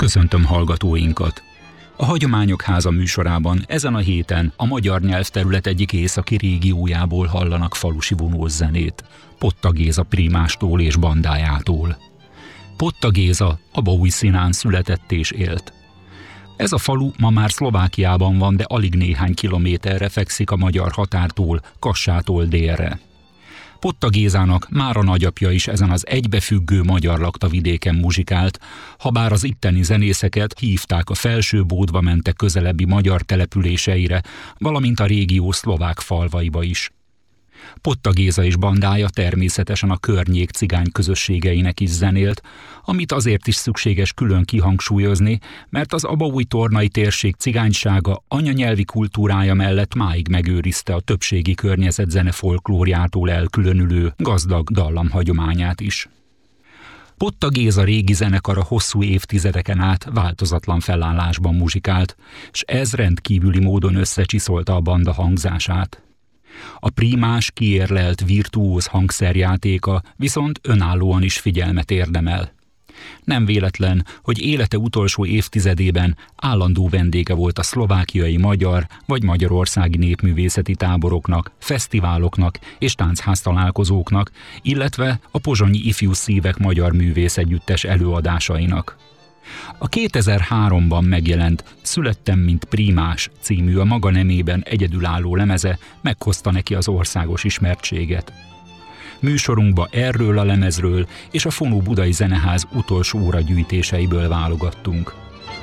Köszöntöm hallgatóinkat! A Hagyományok Háza műsorában ezen a héten a magyar nyelvterület egyik északi régiójából hallanak falusi vonós zenét, Potta Géza prímástól és bandájától. Potta Géza Abaúj-Színán született és élt. Ez a falu ma már Szlovákiában van, de alig néhány kilométerre fekszik a magyar határtól, Kassától délre. Potta Gézának már a nagyapja is ezen az egybefüggő magyar laktavidéken muzsikált, habár az itteni zenészeket hívták a Felső-Bódba mentek közelebbi magyar településeire, valamint a régió szlovák falvaiba is. Potta Géza és bandája természetesen a környék cigány közösségeinek is zenélt, amit azért is szükséges külön kihangsúlyozni, mert az abaúj-tornai térség cigánysága anyanyelvi kultúrája mellett máig megőrizte a többségi környezet folklórjától elkülönülő gazdag dallamhagyományát is. Potta Géza régi zenekara hosszú évtizedeken át változatlan felállásban muzsikált, s ez rendkívüli módon összecsiszolta a banda hangzását. A prímás, kiérlelt virtuóz hangszerjátéka viszont önállóan is figyelmet érdemel. Nem véletlen, hogy élete utolsó évtizedében állandó vendége volt a szlovákiai magyar vagy magyarországi népművészeti táboroknak, fesztiváloknak és táncháztalálkozóknak, illetve a pozsonyi Ifjú Szívek magyar művészegyüttes előadásainak. A 2003-ban megjelent Születtem, mint prímás című a maga nemében egyedülálló lemeze meghozta neki az országos ismertséget. Műsorunkba erről a lemezről és a Fonó Budai Zeneház utolsó óra gyűjtéseiből válogattunk.